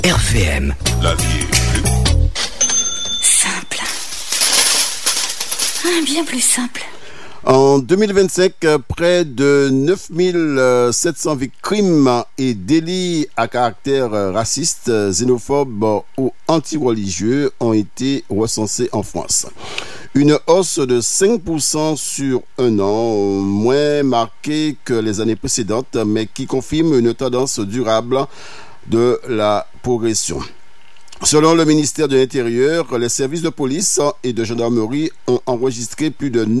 RVM. La vie est plus simple. Bien plus simple. En 2025, près de 9700 crimes et délits à caractère raciste, xénophobe ou anti-religieux ont été recensés en France. Une hausse de 5% sur un an, moins marquée que les années précédentes, mais qui confirme une tendance durable de la progression. Selon le ministère de l'Intérieur, les services de police et de gendarmerie ont enregistré plus de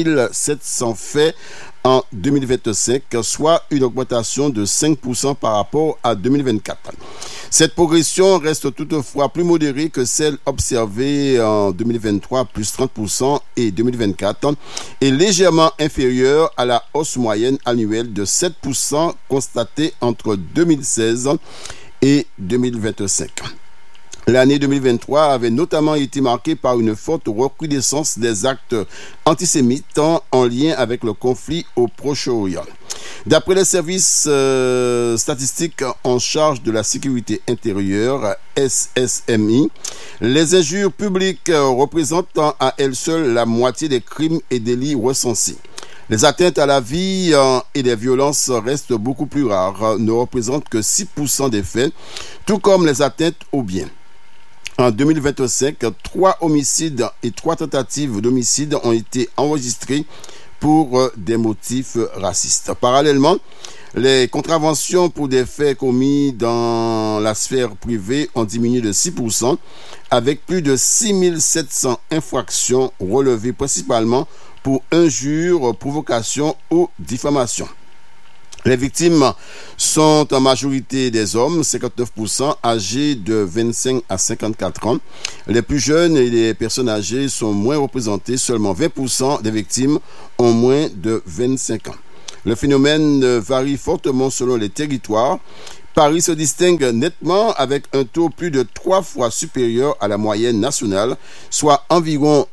9700 faits en 2025, soit une augmentation de 5% par rapport à 2024. Cette progression reste toutefois plus modérée que celle observée en 2023, plus 30%, et 2024, et légèrement inférieure à la hausse moyenne annuelle de 7% constatée entre 2016 et 2025. L'année 2023 avait notamment été marquée par une forte recrudescence des actes antisémites en lien avec le conflit au Proche-Orient. D'après les services statistiques en charge de la sécurité intérieure, SSMI, les injures publiques représentent à elles seules la moitié des crimes et délits recensés. Les atteintes à la vie et les violences restent beaucoup plus rares, ne représentent que 6% des faits, tout comme les atteintes aux biens. En 2025, 3 homicides et 3 tentatives d'homicide ont été enregistrés pour des motifs racistes. Parallèlement, les contraventions pour des faits commis dans la sphère privée ont diminué de 6%, avec plus de 6700 infractions relevées principalement pour injures, provocation ou diffamation. Les victimes sont en majorité des hommes, 59%, âgés de 25 à 54 ans. Les plus jeunes et les personnes âgées sont moins représentées, seulement 20% des victimes ont moins de 25 ans. Le phénomène varie fortement selon les territoires. Paris se distingue nettement avec un taux plus de 3 fois supérieur à la moyenne nationale, soit environ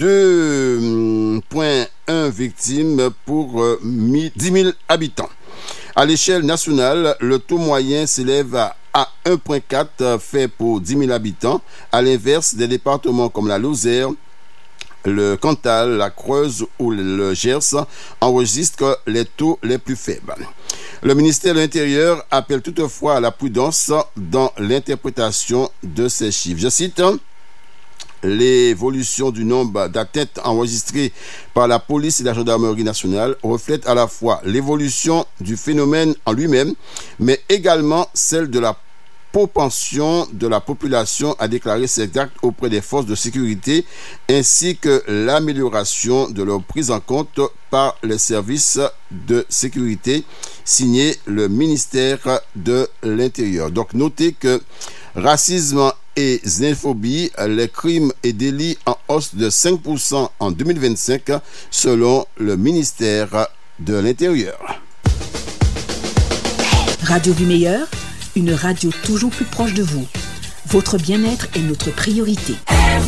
2,1 victimes pour 10 000 habitants. À l'échelle nationale, le taux moyen s'élève à 1,4 faits pour 10 000 habitants. À l'inverse, des départements comme la Lozère, le Cantal, la Creuse ou le Gers enregistrent les taux les plus faibles. Le ministère de l'Intérieur appelle toutefois à la prudence dans l'interprétation de ces chiffres. Je cite: l'évolution du nombre d'atteintes enregistrées par la police et la gendarmerie nationale reflète à la fois l'évolution du phénomène en lui-même, mais également celle de la propension de la population à déclarer ces actes auprès des forces de sécurité, ainsi que l'amélioration de leur prise en compte par les services de sécurité, signé le ministère de l'Intérieur. Donc notez que racisme et xénophobie, les crimes et délits en hausse de 5% en 2025 selon le ministère de l'Intérieur. Radio du Meilleur, une radio toujours plus proche de vous. Votre bien-être est notre priorité.